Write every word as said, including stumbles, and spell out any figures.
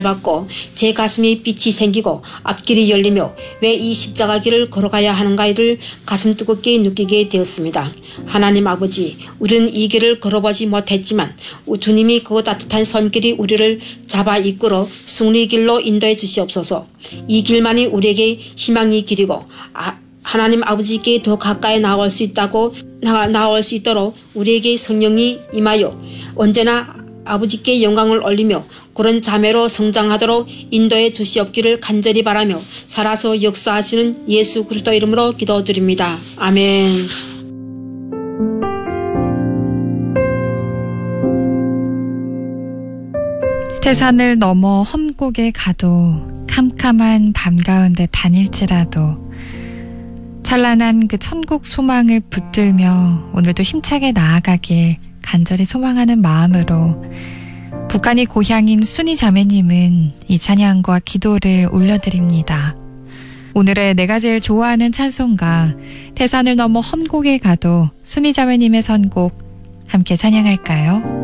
받고 제 가슴에 빛이 생기고 앞길이 열리며 왜 이 십자가 길을 걸어가야 하는가를 가슴 뜨겁게 느끼게 되었습니다. 하나님 아버지, 우리는 이 길을 걸어보지 못했지만 주님이 그 따뜻한 손길이 우리를 잡아 이끌어 승리의 길로 인도해 주시옵소서. 이 길만이 우리에게 희망의 길이고 아, 하나님 아버지께 더 가까이 나올 수 있다고 나, 나올 수 있도록 우리에게 성령이 임하여 언제나 아버지께 영광을 올리며 그런 자매로 성장하도록 인도해 주시옵기를 간절히 바라며 살아서 역사하시는 예수 그리스도 이름으로 기도드립니다. 아멘. 태산을 넘어 험곡에 가도 캄캄한 밤 가운데 다닐지라도 찬란한 그 천국 소망을 붙들며 오늘도 힘차게 나아가길 간절히 소망하는 마음으로 북한이 고향인 순이 자매님은 이 찬양과 기도를 올려드립니다. 오늘의 내가 제일 좋아하는 찬송가 태산을 넘어 험곡에 가도 순이 자매님의 선곡 함께 찬양할까요?